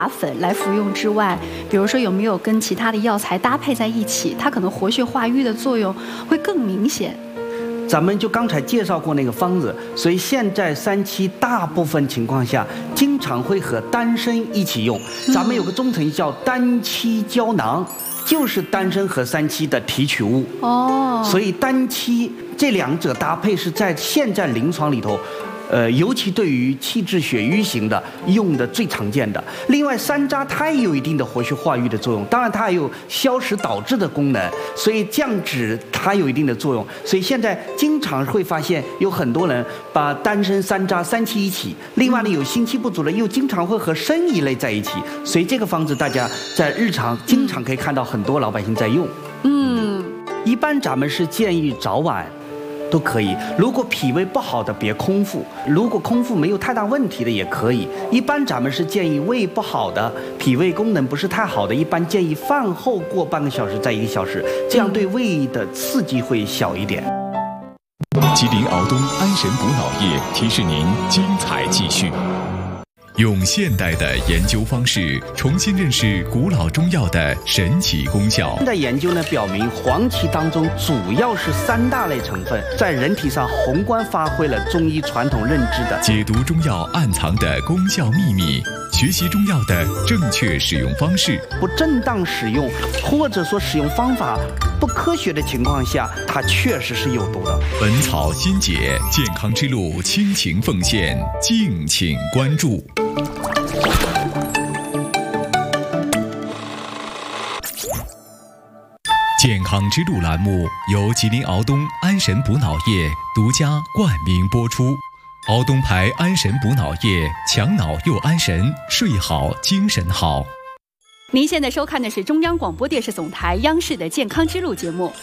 粉来服用之外，比如说有没有跟其他的药材搭配在一起，它可能活血化瘀的作用会更明显。 咱们就刚才介绍过那个方子，所以现在三七大部分情况下经常会和丹参一起用。咱们有个中成叫丹七胶囊，就是丹参和三七的提取物。所以丹七这两者搭配是在现在临床里头。尤其对于气滞血瘀型的用的最常见的。另外，山楂它也有一定的活血化瘀的作用，当然它还有消食导滞的功能，所以降脂它有一定的作用。所以现在经常会发现有很多人把丹参、山楂、三七一起。另外呢，有心气不足的又经常会和参一类在一起。所以这个方子大家在日常经常可以看到很多老百姓在用。一般咱们是建议早晚都可以，如果脾胃不好的别空腹，如果空腹没有太大问题的也可以。一般咱们是建议胃不好的、脾胃功能不是太好的，一般建议饭后过半个小时再1个小时，这样对胃的刺激会小一点。 吉林敖东安神补脑液提示您精彩继续。用现代的研究方式重新认识古老中药的神奇功效。 现在研究呢表明，黄芪当中主要是3大类成分，在人体上宏观发挥了中医传统认知的解读中药暗藏的功效秘密，学习中药的正确使用方式。 不正当使用或者说使用方法不科学的情况下，它确实是有毒的。 本草新解，健康之路倾情奉献，敬请关注。健康之路栏目由吉林敖东安神补脑液独家冠名播出。敖东牌安神补脑液，强脑又安神，睡好精神好。 您现在收看的是中央广播电视总台央视的健康之路节目。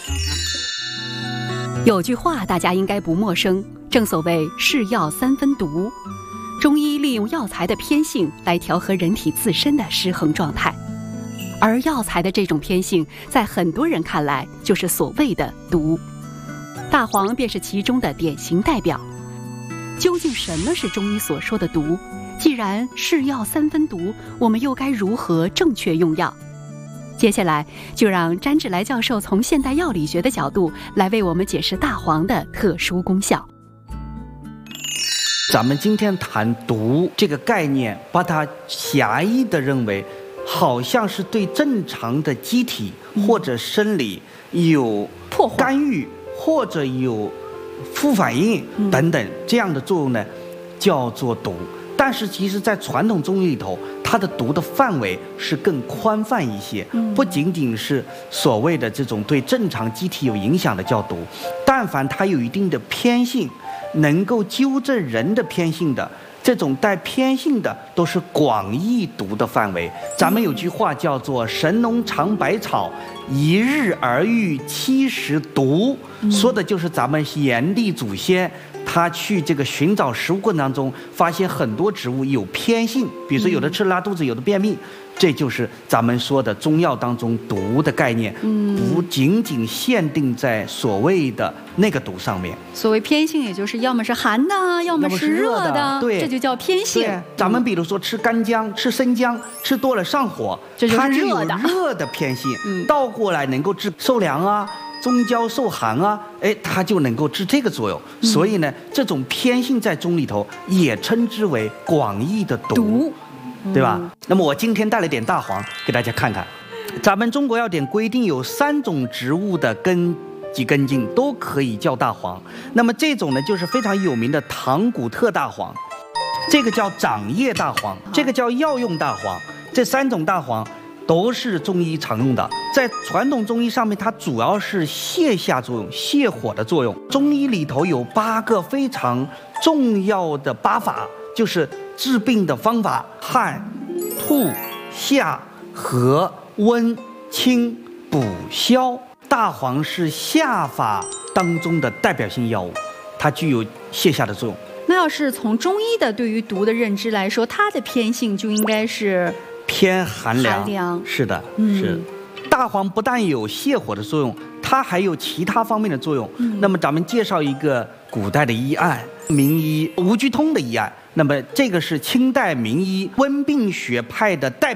有句话大家应该不陌生，正所谓是药3分毒。中医利用药材的偏性来调和人体自身的失衡状态，而药材的这种偏性在很多人看来就是所谓的毒，大黄便是其中的典型代表。究竟什么是中医所说的毒？既然是药3分毒，我们又该如何正确用药？接下来就让詹志来教授从现代药理学的角度来为我们解释大黄的特殊功效。 咱们今天谈毒这个概念，把它狭义的认为好像是对正常的机体或者生理有干预或者有副反应等等这样的作用呢，叫做毒。但是其实在传统中医里头，它的毒的范围是更宽泛一些，不仅仅是所谓的这种对正常机体有影响的叫毒，但凡它有一定的偏性，能够纠正人的偏性的，这种带偏性的都是广义毒的范围。咱们有句话叫做神农尝百草，一日而遇70毒，说的就是咱们炎帝祖先他去这个寻找食物过程当中，发现很多植物有偏性，比如说有的吃拉肚子，有的便秘，这就是咱们说的中药当中毒的概念，不仅仅限定在所谓的那个毒上面。 所谓偏性，也就是要么是寒的，要么是热的，对，这就叫偏性。 咱们比如说吃干姜、吃生姜，吃多了上火， 这就是它就有热的偏性，倒过来能够治受凉啊。中焦受寒啊，它就能够治这个作用。所以呢，这种偏性在中里头也称之为广义的毒，对吧？那么我今天带了点大黄给大家看看。咱们中国药典规定有3种植物的根及根茎都可以叫大黄。那么这种呢，就是非常有名的唐古特大黄，这个叫掌叶大黄，这个叫药用大黄。这3种大黄都是中医常用的，在传统中医上面，它主要是泻下作用、泻火的作用。中医里头有8个非常重要的8法，就是治病的方法：汗、吐、下、和、温、清、补、消。大黄是下法当中的代表性药物，它具有泻下的作用。 那要是从中医的对于毒的认知来说，它的偏性就应该是偏寒凉，是的，是。大黄不但有泻火的作用，它还有其他方面的作用。那么咱们介绍一个古代的医案，名医吴鞠通的医案。那么这个是清代名医温病学派的代表。